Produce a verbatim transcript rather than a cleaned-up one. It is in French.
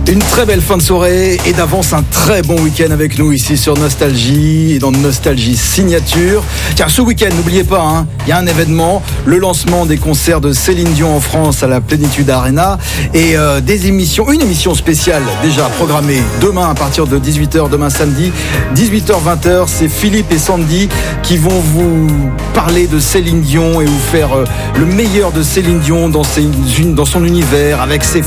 Une très belle fin de soirée et d'avance un très bon week-end avec nous ici sur Nostalgie et dans Nostalgie Signature. Tiens, ce week-end, n'oubliez pas, hein, il y a un événement, le lancement des concerts de Céline Dion en France à la Plénitude Arena et euh, des émissions, une émission spéciale déjà programmée demain à partir de dix-huit heures, demain samedi, dix-huit heures vingt heures. C'est Philippe et Sandy qui vont vous parler de Céline Dion et vous faire euh, le meilleur de Céline Dion dans, ses, dans son univers avec ses